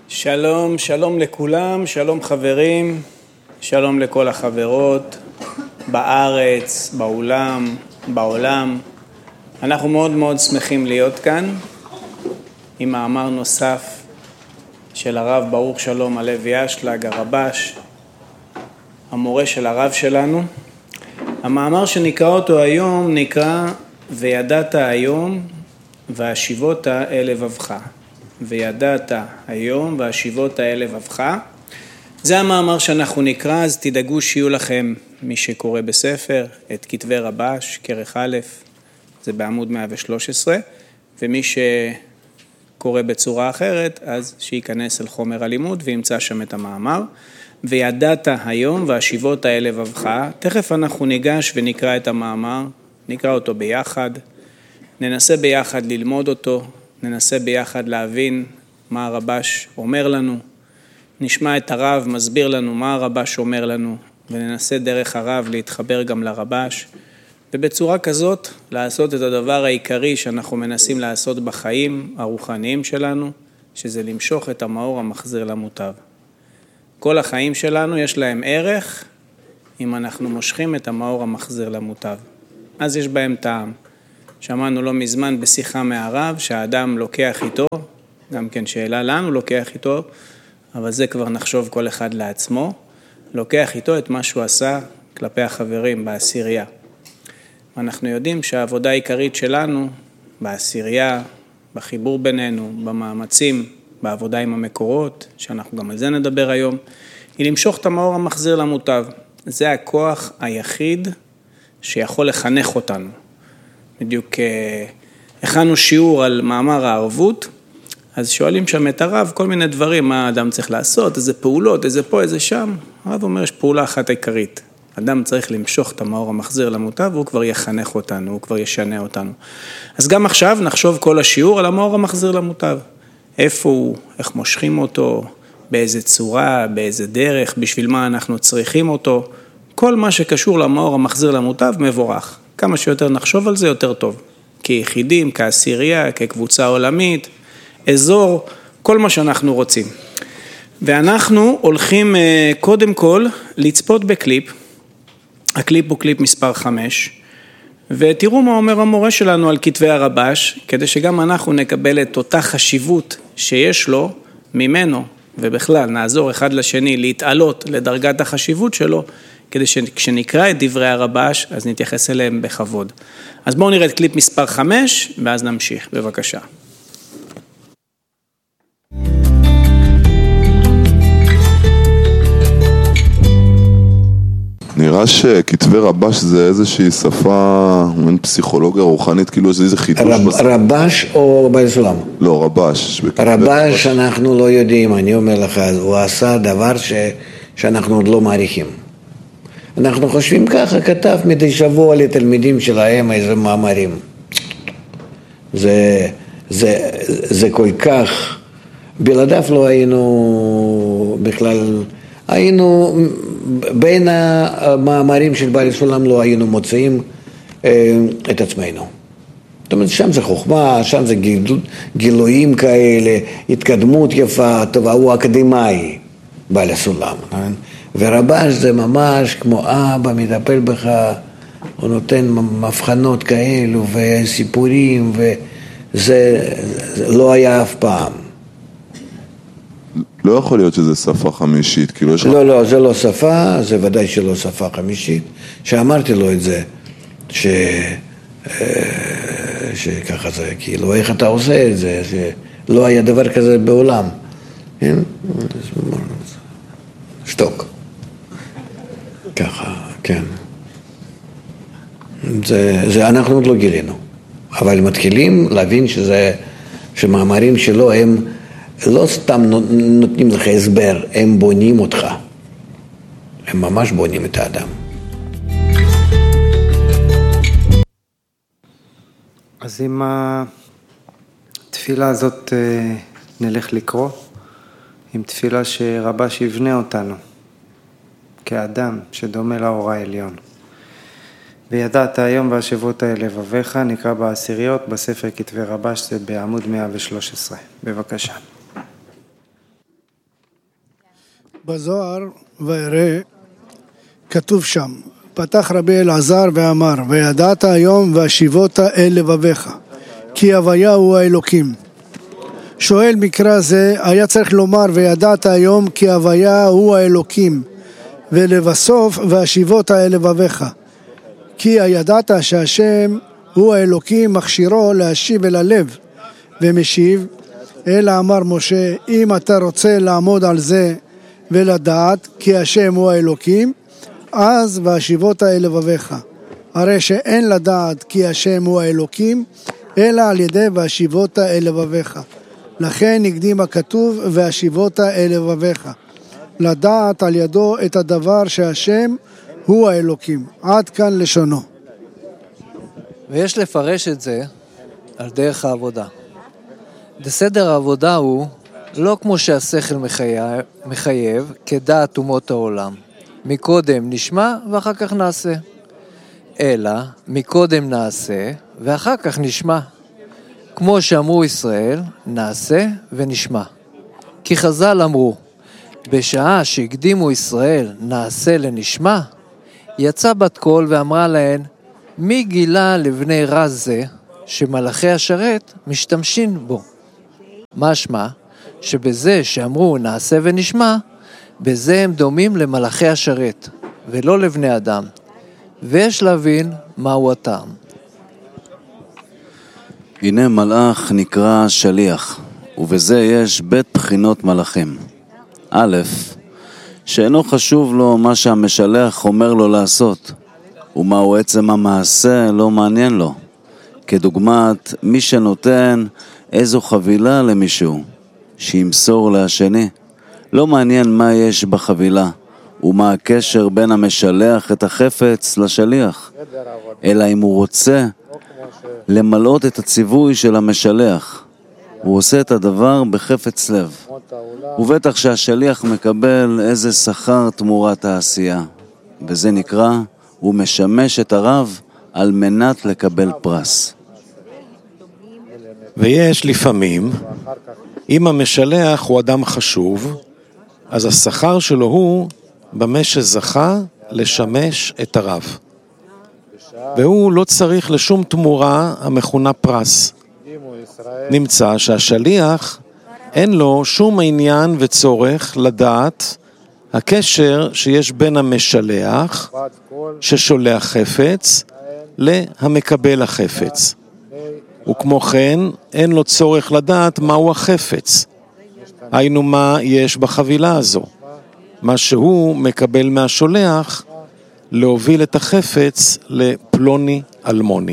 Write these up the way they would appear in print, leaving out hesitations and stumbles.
שלום, שלום לכולם, שלום חברים, שלום לכל החברות בארץ, באולם, בעולם. אנחנו מאוד מאוד שמחים להיות כאן עם מאמר נוסף של הרב ברוך שלום הלוי אשלג, הרבש, המורה של הרב שלנו. המאמר שנקרא אותו היום נקרא וידעת היום והשיבות אל לבבך. וידעת היום והשיבות אל לבבך. זה המאמר שאנחנו נקרא, אז תדאגו שיהיו לכם מי שקורא בספר את כתבי רבש, כרך א', זה בעמוד 113, ומי שקורא בצורה אחרת, אז שייכנס אל חומר הלימוד וימצא שם את המאמר. וידעת היום והשיבות אל לבבך. תכף אנחנו ניגש ונקרא את המאמר, נקרא אותו ביחד, ננסה ביחד ללמוד אותו, ננסה ביחד להבין מה הרבש אומר לנו, נשמע את הרב מסביר לנו מה הרבש אומר לנו, וננסה דרך הרב להתחבר גם לרבש, ובצורה כזאת לעשות את הדבר העיקרי שאנחנו מנסים לעשות בחיים הרוחניים שלנו, שזה למשוך את המאור המחזיר למוטב. כל החיים שלנו יש להם ערך אם אנחנו מושכים את המאור המחזיר למוטב. אז יש בהם טעם. שמענו לא מזמן בשיחה מהרב שהאדם לוקח איתו, גם כן שאלה לאן הוא לוקח איתו, אבל זה כבר נחשוב כל אחד לעצמו, לוקח איתו את מה שהוא עשה כלפי החברים בעשירייה. אנחנו יודעים שהעבודה העיקרית שלנו בעשירייה, בחיבור בינינו, במאמצים, בעבודה עם המקורות, שאנחנו גם על זה נדבר היום, היא למשוך את המאור המחזיר למוטב. זה הכוח היחיד שיכול לחנך אותנו. בדיוק הכנו שיעור על מאמר הערבות, אז שואלים שם את הרב כל מיני דברים, מה האדם צריך לעשות, איזה פעולות, איזה פה, איזה שם. הרב אומר, יש פעולה אחת עיקרית. אדם צריך למשוך את המאור המחזיר למוטב, והוא כבר יחנך אותנו, הוא כבר ישנה אותנו. אז גם עכשיו נחשוב כל השיעור על המאור המחזיר למוטב. איפה הוא, איך מושכים אותו, באיזה צורה, באיזה דרך, בשביל מה אנחנו צריכים אותו. כל מה שקשור למאור המחזיר למוטב מבורך. כמה שיותר נחשוב על זה יותר טוב. כיחידים, כעשירייה, כקבוצה עולמית, אזור, כל מה שאנחנו רוצים. ואנחנו הולכים קודם כל לצפות בקליפ. הקליפ הוא קליפ מספר 5. ותראו מה אומר המורה שלנו על כתבי הרבש, כדי שגם אנחנו נקבל את אותה חשיבות שיש לו ממנו, ובכלל נעזור אחד לשני להתעלות לדרגת החשיבות שלו, כדי שכשנקרא את דברי הרבש, אז נתייחס אליהם בכבוד. אז בואו נראה את קליפ מספר 5, ואז נמשיך. בבקשה. נראה שכתבי רבש זה איזושהי שפה, מין פסיכולוגיה רוחנית, כאילו זה איזה חידוש. רבש או בעל סולם? לא, רבש. רבש אנחנו לא יודעים, אני אומר לך, הוא עשה דבר שאנחנו עוד לא מעריכים. אנחנו חושבים ככה, כתב מדי שבוע לתלמידים שלהם איזה מאמרים. זה כל כך, בלעדיו לא היינו בכלל, היינו בין המאמרים של בעל סולם לא היינו מוצאים את עצמנו. זאת אומרת, שם זה חוכמה, שם זה גילויים כאלה, התקדמות יפה, טובה, הוא אקדמאי, בעל סולם. ורבש זה ממש כמו אבא מטפל בך, הוא נותן מבחנות כאלו וסיפורים, וזה לא היה אף פעם. לא יכול להיות שזה שפה חמישית, כאילו יש... לא, זה לא שפה, זה ודאי שלא שפה חמישית. שאמרתי לו את זה, שככה זה, כאילו, איך אתה עושה את זה, שלא היה דבר כזה בעולם. שתוק. ככה, כן. זה אנחנו עוד לא גילינו. אבל מתחילים להבין שמאמרים שלו הם לא סתם נותנים לך הסבר, הם בונים אותך. הם ממש בונים את האדם. אז עם התפילה הזאת נלך לקרוא, עם תפילה שרבש יבנה אותנו, כאדם שדומה לאור העליון. וידעת היום והשיבות אל לבביך, נקרא בעשיריות, בספר כתבי רבש, זה בעמוד 113. בבקשה. בזוהר וירא כתוב שם, פתח רבי אלעזר ואמר, וידעת היום והשיבות אל לבביך, כי הוויה הוא האלוקים. שואל מקרא זה, היה צריך לומר וידעת היום כי הוויה הוא האלוקים, ולבסוף והשיבות אל לבביך, כי הידעת שהשם הוא האלוקים מכשירו להשיב אל הלב, ומשיב, אלא אמר משה, אם אתה רוצה לעמוד על זה ולדעת כי השם הוא האלוקים, אז והשיבות אל לבביך. הרי שאין לדעת כי השם הוא האלוקים, אלא על ידי והשיבות אל לבביך. לכן הקדים הכתוב והשיבות אל לבביך. לדעת על ידו את הדבר שהשם הוא האלוקים. עד כאן לשונו. ויש לפרש את זה על דרך העבודה. בסדר העבודה הוא לא כמו שהשכל מחייב כדעת אומות העולם. מקודם נשמע ואחר כך נעשה. אלא מקודם נעשה ואחר כך נשמע. כמו שאמרו ישראל, נעשה ונשמע. כי חז"ל אמרו, בשעה שהקדימו ישראל נעשה לנשמע, יצא בת קול ואמרה להן, מי גילה לבני רז זה שמלאכי השרת משתמשים בו? משמע שבזה שאמרו נעשה ונשמע, בזה הם דומים למלאכי השרת, ולא לבני אדם. ויש להבין מהו הטעם. הנה מלאך נקרא שליח, ובזה יש בית בחינות מלאכים. א', שאינו חשוב לו מה שהמשלח אומר לו לעשות, ומהו עצם המעשה לא מעניין לו. כדוגמת מי שנותן איזו חבילה למישהו, שימסור לשני. לא מעניין מה יש בחבילה, ומה הקשר בין המשלח את החפץ לשליח, אלא אם הוא רוצה למלאות את הציווי של המשלח, הוא עושה את הדבר בחפץ לב. ובטח שהשליח מקבל איזה שכר תמורת העשייה, וזה נקרא, הוא משמש את הרב על מנת לקבל פרס. ויש לפעמים, אם המשלח הוא אדם חשוב, אז השכר שלו הוא במה שזכה לשמש את הרב. והוא לא צריך לשום תמורה המכונה פרס. נמצא שהשליח אין לו שום עניין וצורך לדעת הקשר שיש בין המשלח ששולח חפץ להמקבל החפץ. וכמו כן אין לו צורך לדעת מהו החפץ. היינו מה יש בחבילה הזו. מה שהוא מקבל מהשולח להוביל את החפץ לפלוני אלמוני.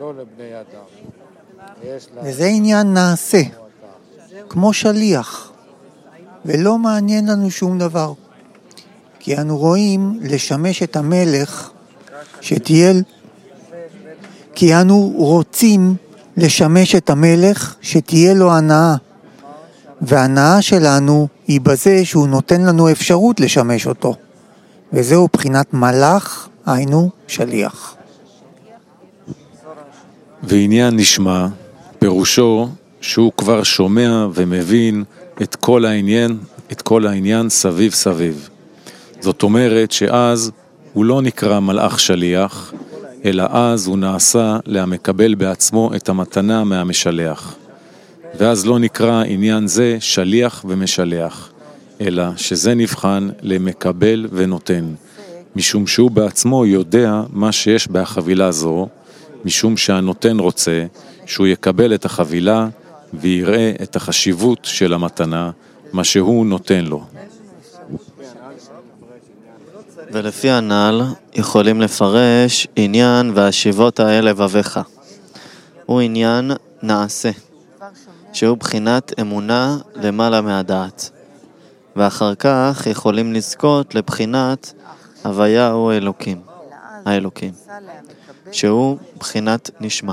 וזה עניין נעשה, כמו שליח, ולא מעניין לנו שום דבר. כי אנו רואים לשמש את המלך כי אנו רוצים לשמש את המלך שתהיה לו הנאה. וההנאה שלנו היא בזה שהוא נותן לנו אפשרות לשמש אותו. וזהו בחינת מלאך, היינו שליח. ועניין נשמע, פירושו שהוא כבר שומע ומבין את כל העניין סביב סביב. זאת אומרת שאז הוא לא נקרא מלאך שליח, אלא אז הוא נעשה להמקבל בעצמו את המתנה מהמשלח. ואז לא נקרא עניין זה שליח ומשלח, אלא שזה נבחן למקבל ונותן, משום שהוא בעצמו יודע מה שיש בחבילה זו, משום שהנותן רוצה שהוא יקבל את החבילה ויראה את החשיבות של המתנה, מה שהוא נותן לו. ולפי הנ"ל יכולים לפרש עניין והשיבות אל לבביך. הוא עניין נעשה, שהוא בחינת אמונה למעלה מהדעת. ואחר כך יכולים לזכות לבחינת הוויה הוא האלוקים, שהוא בחינת נשמע.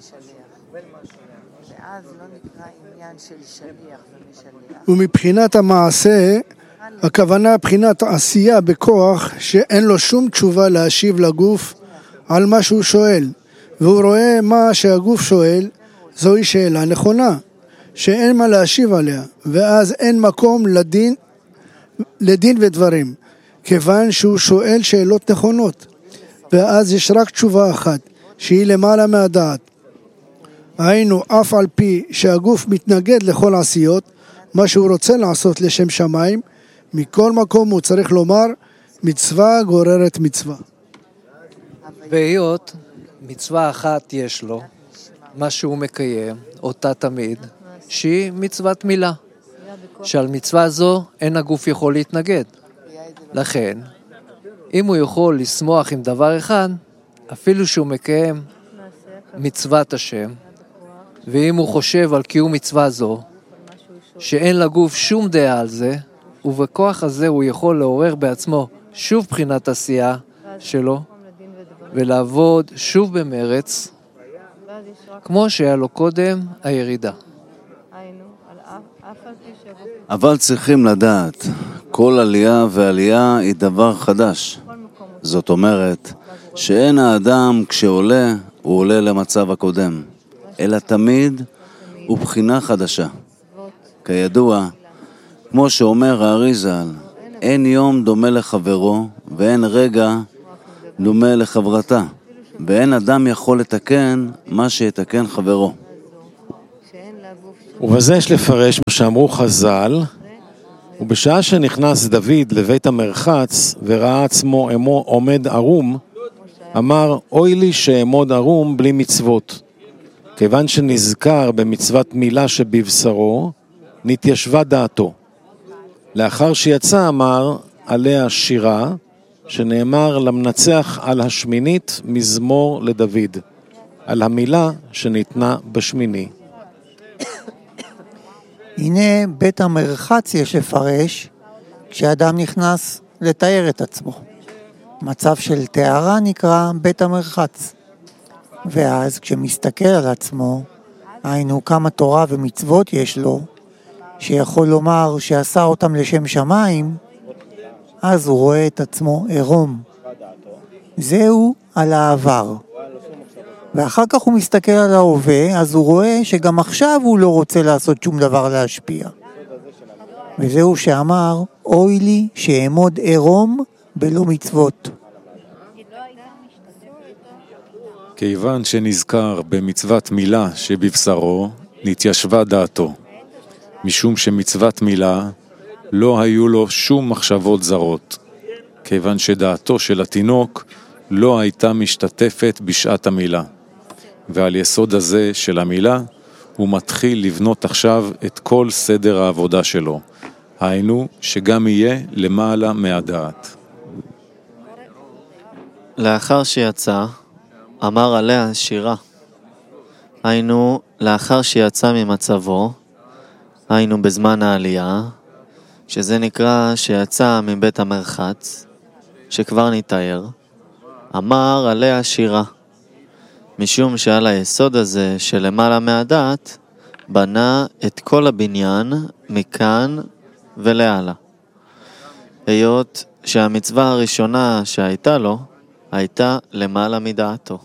ומבחינת המעשה, הכוונה בחינת עשייה בכוח שאין לו שום תשובה להשיב לגוף על מה שהוא שואל, והוא רואה מה שהגוף שואל, זוהי שאלה נכונה, שאין מה להשיב עליה, ואז אין מקום לדין לדין ודברים, כיוון שהוא שואל שאלות נכונות, ואז יש רק תשובה אחת, שהיא למעלה מהדעת. היינו, אף על פי שהגוף מתנגד לכל עשיות, מה שהוא רוצה לעשות לשם שמיים, מכל מקום הוא צריך לומר, מצווה גוררת מצווה. והיות מצווה אחת יש לו, מה שהוא מקיים, אותה תמיד, שהיא מצוות מילה, שעל מצווה זו אין הגוף יכול להתנגד. לכן, אם הוא יכול לשמוח עם דבר אחד, אפילו שהוא מקיים מצוות השם, ואם הוא חושב על קיום מצווה זו, שאין לגוף שום דעה על זה, ובכוח הזה הוא יכול לעורר בעצמו שוב בחינת עשייה שלו, ולעבוד שוב במרץ, כמו שהיה לו קודם הירידה. אבל צריכים לדעת, כל עלייה ועלייה היא דבר חדש. זאת אומרת, שאין האדם כשעולה, הוא עולה למצב הקודם, אלא תמיד הוא בחינה חדשה. כידוע, כמו שאומר האריז"ל, אין יום דומה לחברו, ואין רגע דומה לחברתה, ואין אדם יכול לתקן מה שיתקן חברו. ובזה יש לפרש מה שאמרו חז"ל, ובשעה שנכנס דוד לבית המרחץ וראה עצמו עומד ערום, אמר, אוי לי שעמוד ערום בלי מצוות. כיוון שנזכר במצוות מילה שבבשרו, נתיישבה דעתו. לאחר שיצא אמר עליה שירה, שנאמר למנצח על השמינית מזמור לדוד, על המילה שניתנה בשמיני. הנה בית המרחץ יש לפרש כשאדם נכנס לתאר את עצמו. מצב של תארה נקרא בית המרחץ. ואז כשמסתכל על עצמו, היינו כמה תורה ומצוות יש לו, שיכול לומר שעשה אותם לשם שמיים, אז הוא רואה את עצמו עירום. זהו על העבר. ואחר כך הוא מסתכל על ההווה, אז הוא רואה שגם עכשיו הוא לא רוצה לעשות שום דבר להשפיע. וזהו שאמר, אוי לי שאעמוד עירום בלא מצוות. כיוון שנזכר במצוות מילה שבבשרו, נתיישבה דעתו. משום שמצוות מילה לא היו לו שום מחשבות זרות. כיוון שדעתו של התינוק לא הייתה משתתפת בשעת המילה. ועל יסוד הזה של המילה, הוא מתחיל לבנות עכשיו את כל סדר העבודה שלו. היינו שגם יהיה למעלה מהדעת. לאחר שיצא, אמר עליה שירה. היינו, לאחר שיצא ממצבו, היינו בזמן העלייה, שזה נקרא שיצא מבית המרחץ, שכבר נתאר, אמר עליה שירה. משום שעל היסוד הזה שלמעלה מהדעת, בנה את כל הבניין מכאן ולעלה. היות שהמצווה הראשונה שהייתה לו, הייתה למעלה מדעתו.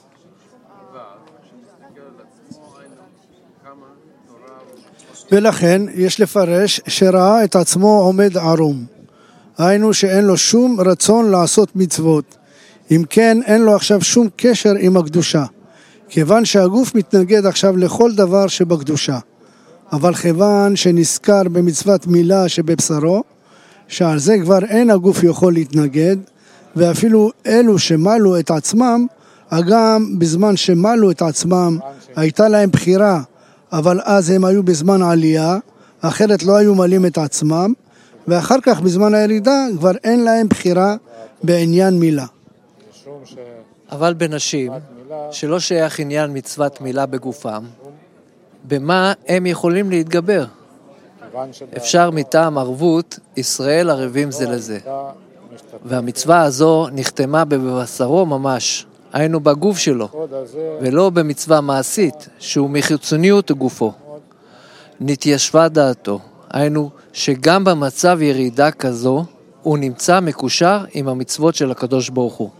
ולכן יש לפרש שראה את עצמו עומד ערום. היינו שאין לו שום רצון לעשות מצוות. אם כן, אין לו עכשיו שום קשר עם הקדושה. כיוון שהגוף מתנגד עכשיו לכל דבר שבקדושה. אבל כיוון שנזכר במצוות מילה שבבשרו, שעל זה כבר אין הגוף יכול להתנגד, ואפילו אלו שמלו את עצמם, גם בזמן שמלו את עצמם הייתה להם בחירה, אבל אז הם היו בזמן עלייה, אחרת לא היו מלים את עצמם, ואחר כך בזמן הירידה כבר אין להם בחירה בעניין מילה. אבל בנשים, שלא שייך עניין מצוות מילה בגופם, במה הם יכולים להתגבר? אפשר מטעם ערבות ישראל ערבים זה לזה. והמצווה הזו נחתמה בבשרו ממש, היינו בגוף שלו, ולא במצווה מעשית, שהוא מחיצוניות גופו. נתיישבה דעתו, היינו שגם במצב ירידה כזו, הוא נמצא מקושר עם המצוות של הקדוש ברוך הוא.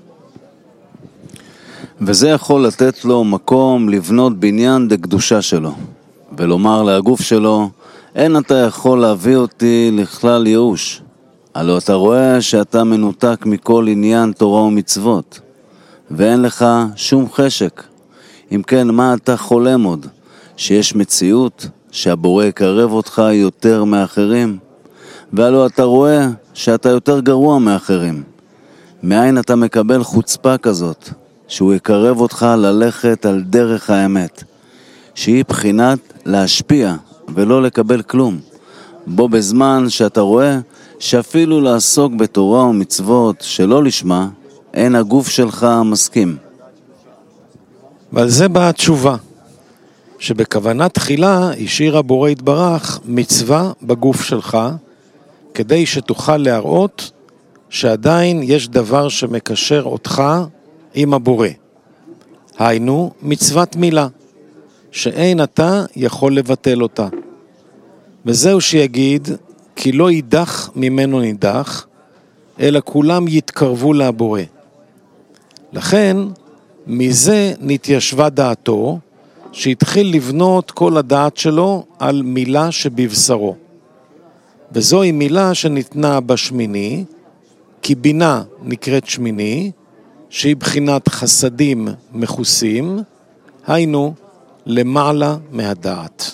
וזה יכול לתת לו מקום לבנות בניין דקדושה שלו, ולומר לגוף שלו, אין אתה יכול להביא אותי לכלל ייאוש, הלא אתה רואה שאתה מנותק מכל עניין תורה ומצוות, ואין לך שום חשק. אם כן, מה אתה חולם עוד? שיש מציאות שהבורא יקרב אותך יותר מאחרים? והלא אתה רואה שאתה יותר גרוע מאחרים. מאין אתה מקבל חוצפה כזאת, שהוא יקרב אותך ללכת על דרך האמת, שהיא בחינת להשפיע ולא לקבל כלום, בו בזמן שאתה רואה שאפילו לעסוק בתורה ומצוות שלא לשמה, אין הגוף שלך מסכים. ועל זה באה התשובה, שבכוונה תחילה השאיר הבורא יתברך מצווה בגוף שלך, כדי שתוכל להראות שעדיין יש דבר שמקשר אותך עם הבורא. היינו מצוות מילה, שאין אתה יכול לבטל אותה. וזהו שיגיד, כי לא יידח ממנו נידח, אלא כולם יתקרבו לבורא. לכן, מזה נתיישבה דעתו, שהתחיל לבנות כל הדעת שלו על מילה שבבשרו. וזוהי מילה שניתנה בשמיני, כי בינה נקראת שמיני, שהיא בחינת חסדים מחוסים, היינו למעלה מהדעת.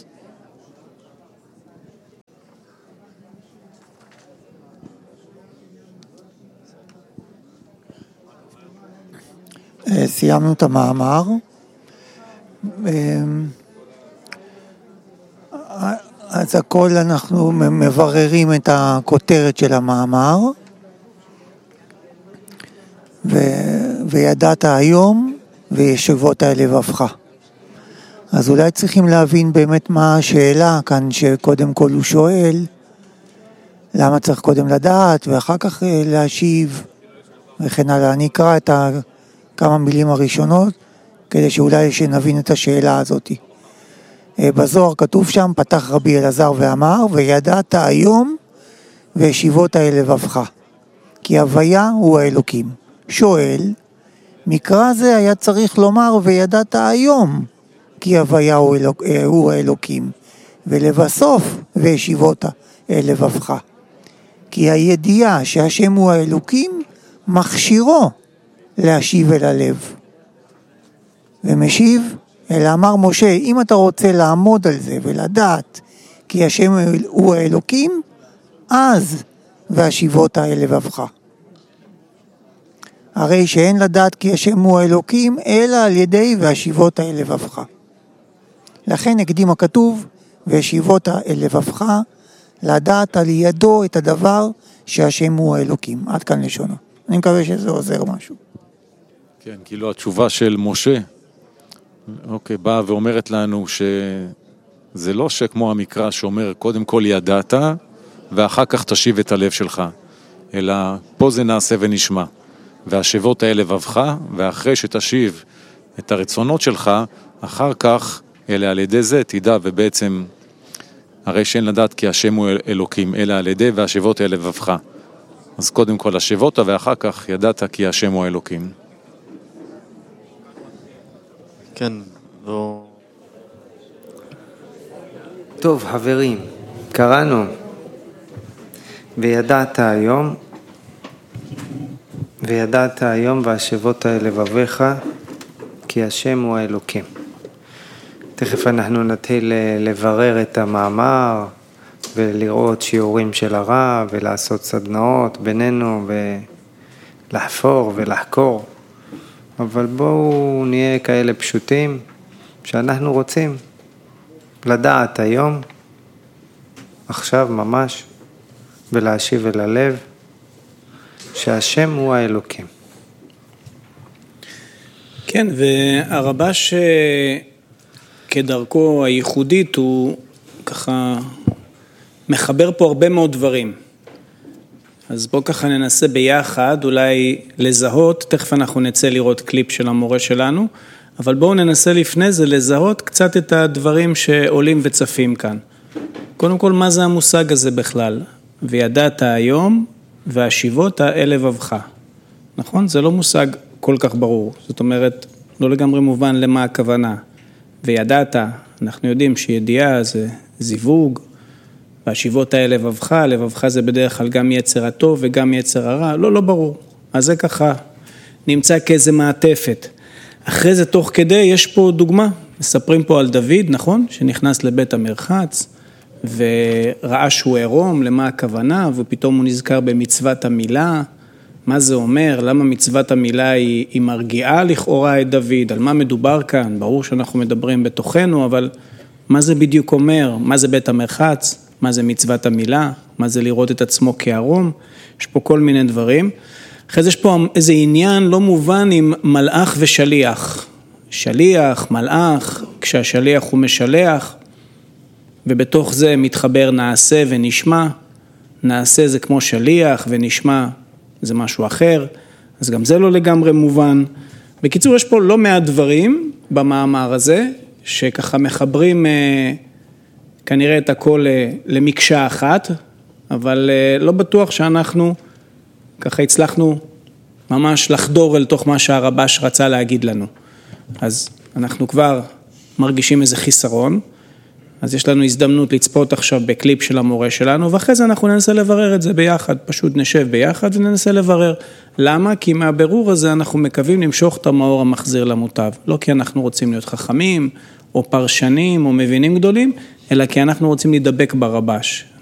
סיימנו את המאמר. אז הכל אנחנו מבררים את הכותרת של המאמר, וידעת היום וישבות על לבבך. אז אולי צריכים להבין באמת מה השאלה כאן, שקודם כל הוא שואל, למה צריך קודם לדעת ואחר כך להשיב וכן הלאה. אני אקרא את כמה מילים הראשונות, כדי שאולי שנבין את השאלה הזאת. בזוהר כתוב שם, פתח רבי אלעזר ואמר, וידעת היום וישיבות על לבבך, כי הוויה הוא האלוקים. שואל, מקרא זה היה צריך לומר, וידעת היום, כי הוויה הוא האלוקים, ולבסוף וישיבות על לבבך. כי הידיעה שהשם הוא האלוקים, מכשירו להשיב אל הלב. ומשיב, אלא אמר משה, אם אתה רוצה לעמוד על זה ולדעת כי השם הוא האלוקים, אז והשיבות אל לבבך. הרי שאין לדעת כי השם הוא האלוקים, אלא על ידי והשיבות אל לבבך. לכן הקדים הכתוב, והשיבות אל לבבך, לדעת על ידו את הדבר שהשם הוא האלוקים. עד כאן לשונו. אני מקווה שזה עוזר משהו. כן, כאילו התשובה של משה, אוקיי, באה ואומרת לנו שזה לא שכמו המקרא שאומר קודם כל ידעת ואחר כך תשיב את הלב שלך, אלא פה זה נעשה ונשמע. והשבות האלה לבבך, ואחרי שתשיב את הרצונות שלך, אחר כך, אלא על ידי זה תדע, ובעצם הרי שאין לדעת כי השם הוא אלוקים, אלא על ידי והשבות האלה לבבך. אז קודם כל השבות, ואחר כך ידעת כי השם הוא אלוקים. כן, לא... טוב, חברים, קראנו, וידעת היום והשבות אל לבביך, כי השם הוא האלוקים. תכף אנחנו נתחיל לברר את המאמר, ולראות שיעורים של הרב, ולעשות סדנאות בינינו, ולחפור ולחקור. אבל בואו נהיה כאלה פשוטים, שאנחנו רוצים לדעת היום, עכשיו ממש, ולהשיב אל הלב, שהשם הוא האלוקים. כן, והרבש כדרכו הייחודית הוא ככה מחבר פה הרבה מאוד דברים. אז בואו ככה ננסה ביחד אולי לזהות, תכף אנחנו נצא לראות קליפ של המורה שלנו, אבל בואו ננסה לפני זה לזהות קצת את הדברים שעולים וצפים כאן. קודם כל, מה זה המושג הזה בכלל? וידעת היום והשיבות אל לבבך. נכון? זה לא מושג כל כך ברור. זאת אומרת, לא לגמרי מובן למה הכוונה. וידעת, אנחנו יודעים שידיעה זה זיווג, והשיבות האלה לבבך, לבבך זה בדרך כלל גם יצר הטוב וגם יצר הרע, לא ברור. אז זה ככה נמצא כאיזה מעטפת. אחרי זה תוך כדי יש פה דוגמה, מספרים פה על דוד, נכון? שנכנס לבית המרחץ וראה שהוא עירום, למה הכוונה, ופתאום הוא נזכר במצוות המילה, מה זה אומר, למה מצוות המילה היא מרגיעה לכאורה את דוד, על מה מדובר כאן, ברור שאנחנו מדברים בתוכנו, אבל מה זה בדיוק אומר, מה זה בית המרחץ, מה זה מצוות המילה, מה זה לראות את עצמו כערום, יש פה כל מיני דברים. אחרי זה יש פה איזה עניין לא מובן עם מלאך ושליח, שליח, מלאך, כשהשליח הוא משלח, ובתוך זה מתחבר נעשה ונשמע, נעשה זה כמו שליח ונשמע זה משהו אחר, אז גם זה לא לגמרי מובן. בקיצור, יש פה לא מעט דברים במאמר הזה, שככה מחברים כנראה את הכל למקשה אחת, אבל לא בטוח שאנחנו ככה הצלחנו ממש לחדור אל תוך מה שהרבש רצה להגיד לנו. אז אנחנו כבר מרגישים איזה חיסרון, אז יש לנו הזדמנות לצפות עכשיו בקליפ של המורה שלנו, ואחרי זה אנחנו ננסה לברר את זה ביחד, פשוט נשב ביחד וננסה לברר. למה? כי מהבירור הזה אנחנו מקווים למשוך את המאור המחזיר למוטב. לא כי אנחנו רוצים להיות חכמים, או פרשנים, או מבינים גדולים, אלא כי אנחנו רוצים להידבק ברבש.